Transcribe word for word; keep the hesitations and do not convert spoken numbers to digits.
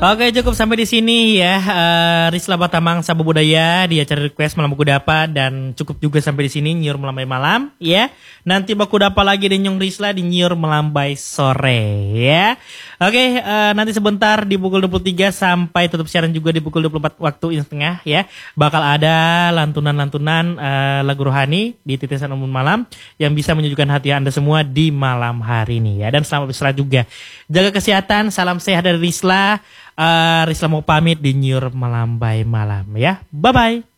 Oke, cukup sampai di sini ya. Uh, Risla Batamang Sabah Budaya di acara request malam baku dapa, dan cukup juga sampai di sini nyiur melambai malam ya. Nanti baku dapa lagi di Nyong Risla di nyiur melambai sore ya. Oke, uh, nanti sebentar di pukul dua puluh tiga sampai tutup siaran juga di pukul dua puluh empat waktu Indonesia Tengah ya. Bakal ada lantunan-lantunan uh, lagu rohani di Titisan Umum Malam yang bisa menyejukkan hati Anda semua di malam hari ini ya. Dan selamat beristirahat juga. Jaga kesehatan, salam sehat dari Risla. Uh, Risla mau pamit di Nyur Melambai Malam ya. Bye bye.